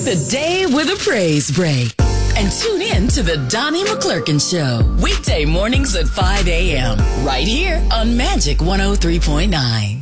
the day with a praise break. And tune in to the Donnie McClurkin Show, weekday mornings at 5 a.m. right here on Magic 103.9.